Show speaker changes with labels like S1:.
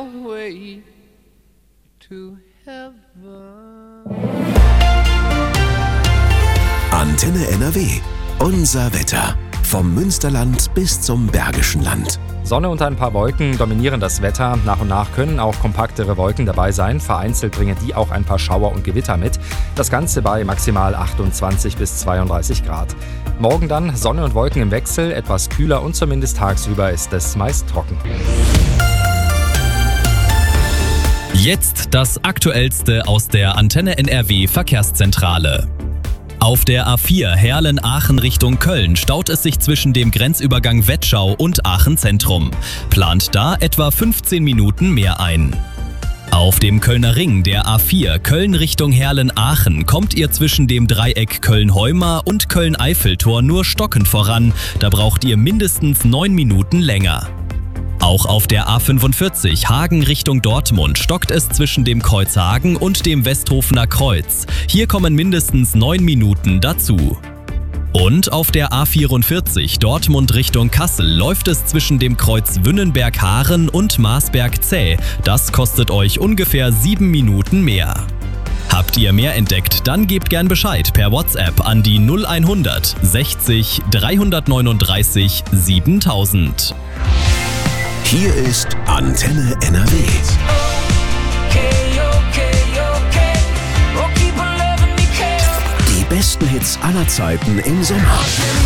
S1: way to heaven.
S2: Antenne NRW. Unser Wetter. Vom Münsterland bis zum Bergischen Land.
S3: Sonne und ein paar Wolken dominieren das Wetter. Nach und nach können auch kompaktere Wolken dabei sein. Vereinzelt bringen die auch ein paar Schauer und Gewitter mit. Das Ganze bei maximal 28 bis 32 Grad. Morgen dann Sonne und Wolken im Wechsel, etwas kühler und zumindest tagsüber ist es meist trocken.
S4: Jetzt das Aktuellste aus der Antenne NRW Verkehrszentrale. Auf der A4 Herlen-Aachen Richtung Köln staut es sich zwischen dem Grenzübergang Wettschau und Aachen Zentrum. Plant da etwa 15 Minuten mehr ein. Auf dem Kölner Ring der A4 Köln Richtung Herlen-Aachen kommt ihr zwischen dem Dreieck Köln-Heuma und Köln-Eiffeltor nur stockend voran. Da braucht ihr mindestens 9 Minuten länger. Auch auf der A45 Hagen Richtung Dortmund stockt es zwischen dem Kreuz Hagen und dem Westhofener Kreuz. Hier kommen mindestens 9 Minuten dazu. Und auf der A44 Dortmund Richtung Kassel läuft es zwischen dem Kreuz Wünnenberg-Haaren und Marsberg zäh. Das kostet euch ungefähr 7 Minuten mehr. Habt ihr mehr entdeckt, dann gebt gern Bescheid per WhatsApp an die 0100 60 339 7000.
S2: Hier ist Antenne NRW. Die besten Hits aller Zeiten im Sommer.